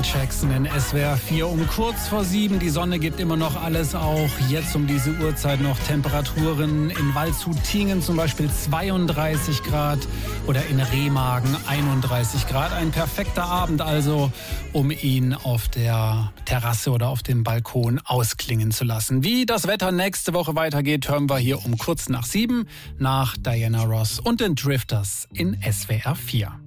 Jackson in SWR 4 um kurz vor 7. Die Sonne gibt immer noch alles, auch jetzt um diese Uhrzeit noch Temperaturen in Waldshut-Tiengen zum Beispiel 32 Grad oder in Remagen 31 Grad. Ein perfekter Abend also, um ihn auf der Terrasse oder auf dem Balkon ausklingen zu lassen. Wie das Wetter nächste Woche weitergeht, hören wir hier um kurz nach 7 nach Diana Ross und den Drifters in SWR 4.